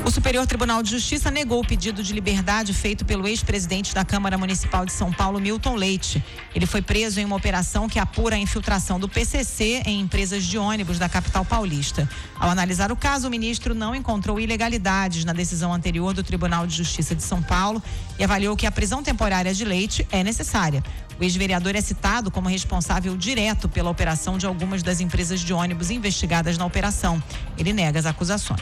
O Superior Tribunal de Justiça negou o pedido de liberdade feito pelo ex-presidente da Câmara Municipal de São Paulo, Milton Leite. Ele foi preso em uma operação que apura a infiltração do PCC em empresas de ônibus da capital paulista. Ao analisar o caso, o ministro não encontrou ilegalidades na decisão anterior do Tribunal de Justiça de São Paulo e avaliou que a prisão temporária de Leite é necessária. O ex-vereador é citado como responsável direto pela operação de algumas das empresas de ônibus investigadas na operação. Ele nega as acusações.